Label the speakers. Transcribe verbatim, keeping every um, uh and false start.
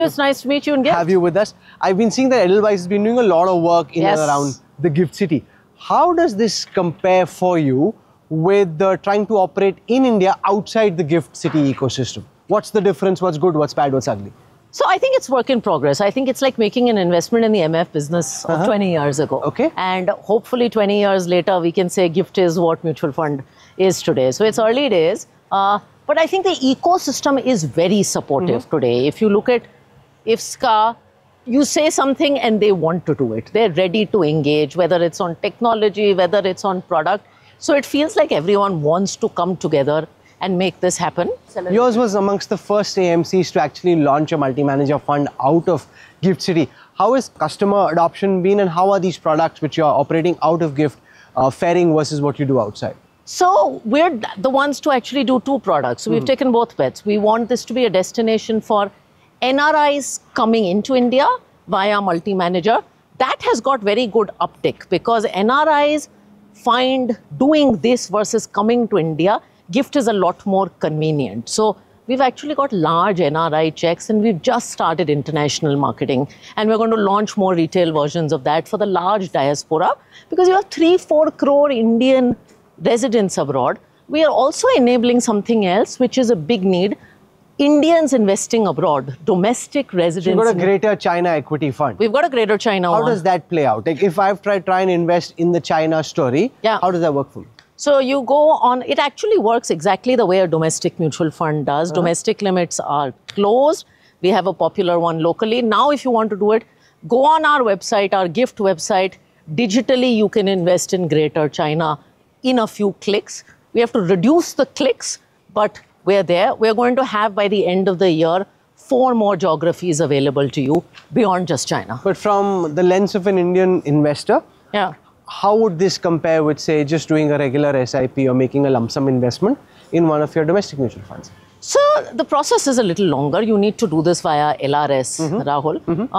Speaker 1: It's nice to meet you and
Speaker 2: have you with us. I've been seeing that Edelweiss has been doing a lot of work in
Speaker 1: yes.
Speaker 2: and around the Gift City. How does this compare for you with uh, trying to operate in India outside the Gift City ecosystem? What's the difference? What's good? What's bad? What's ugly?
Speaker 1: So I think it's work in progress. I think it's like making an investment in the M F business of uh-huh. twenty years ago.
Speaker 2: Okay.
Speaker 1: And hopefully twenty years later, we can say Gift is what mutual fund is today. So it's early days. Uh, but I think the ecosystem is very supportive mm-hmm. today. If you look at I F S C A, you say something and they want to do it. They're ready to engage, whether it's on technology, whether it's on product. So it feels like everyone wants to come together and make this happen.
Speaker 2: Yours was amongst the first A M Cs to actually launch a multi-manager fund out of Gift City. How has customer adoption been, and how are these products which you are operating out of Gift uh, faring versus what you do outside?
Speaker 1: So we're the ones to actually do two products. So we've mm-hmm. taken both bets. We want this to be a destination for N R Is coming into India via multi-manager. That has got very good uptick because N R Is find doing this versus coming to India, Gift is a lot more convenient. So we've actually got large N R I checks, and we've just started international marketing. And we're going to launch more retail versions of that for the large diaspora, because you have three, four crore Indian residents abroad. We are also enabling something else, which is a big need. Indians investing abroad, domestic residents.
Speaker 2: You've got a Greater China Equity Fund.
Speaker 1: We've got a Greater China
Speaker 2: How
Speaker 1: one.
Speaker 2: does that play out? Like if I've tried try and invest in the China story,
Speaker 1: yeah. how
Speaker 2: does that work for me?
Speaker 1: So you go on, it actually works exactly the way a domestic mutual fund does. Uh-huh. Domestic limits are closed. We have a popular one locally. Now, if you want to do it, go on our website, our Gift website. Digitally, you can invest in Greater China in a few clicks. We have to reduce the clicks, but we're there. We're going to have, by the end of the year, four more geographies available to you beyond just China.
Speaker 2: But from the lens of an Indian investor,
Speaker 1: yeah.
Speaker 2: how would this compare with, say, just doing a regular S I P or making a lump sum investment in one of your domestic mutual funds?
Speaker 1: So the process is a little longer. You need to do this via L R S, mm-hmm. Rahul. Mm-hmm.